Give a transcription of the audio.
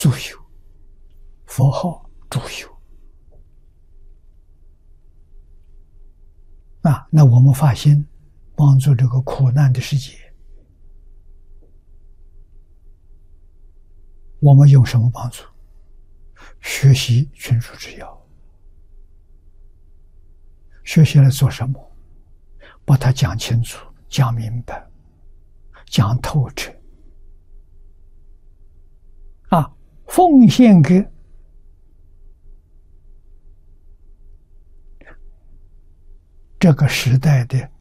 助修，佛号助修啊。那我们发心帮助这个苦难的世界，我们用什么帮助？学习群书治要，学习来做什么？把它讲清楚、讲明白、讲透彻啊！奉献给这个时代的